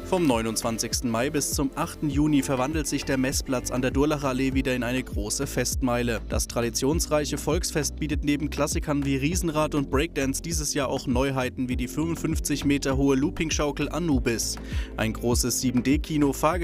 Vom 29. Mai bis zum 8. Juni verwandelt sich der Messplatz an der Durlacher Allee wieder in eine große Festmeile. Das traditionsreiche Volksfest bietet neben Klassikern wie Riesenrad und Breakdance dieses Jahr auch Neuheiten wie die 55 Meter hohe Looping-Schaukel Anubis, ein großes 7D-Kino,